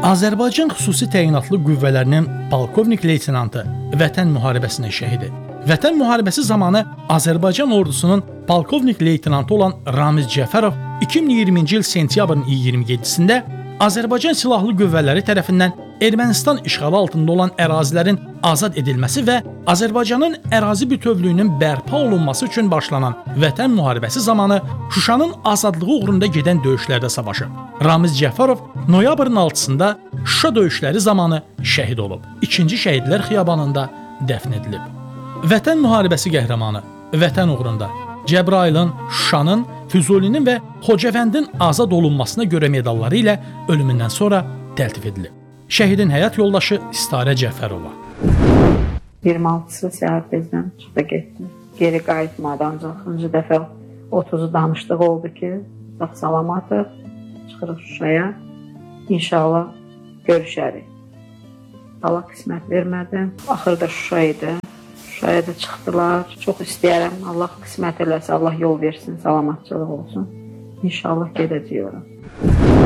Azərbaycan xüsusi təyinatlı qüvvələrinin polkovnik leytenantı Vətən müharibəsinin şəhidi. Vətən müharibəsi zamanı Azərbaycan ordusunun polkovnik leytenantı olan Ramiz Cəfərov 2020-ci il sentyabrın 27-sində Azərbaycan Silahlı Qüvvələri tərəfindən Ermənistan işğalı altında olan ərazilərin azad edilməsi və Azərbaycanın ərazi bütövlüyünün bərpa olunması üçün başlanan Vətən müharibəsi zamanı Şuşanın azadlığı uğrunda gedən döyüşlərdə savaşıb. Ramiz Cəfərov noyabrın 6-sında Şuşa döyüşləri zamanı şəhid olub. 2-ci Şəhidlər Xiyabanında dəfn edilib. Vətən müharibəsi qəhrəmanı, Vətən uğrunda Cəbrayılın, Şuşanın, Füzulinin və Xocavəndin azad olunmasına görə medalları ilə ölümündən sonra təltif edilib. Şəhidin həyat yoldaşı İstərə Cəfərova. 26-sı səhər tezdən çıxdı getdi. Geri qayıtmadı, ancaq ikinci dəfə 30-u danışdığı oldu ki, sağ salamatıq, çıxırıq Şuşaya, inşallah görüşərik. Allah qismət vermədi, axırda Şuşa idi. Şuşaya da çıxdılar. Çox istəyərəm, Allah qismət eləsə, Allah yol versin, salamatçılıq olsun. İnşallah gedəcəyik ora.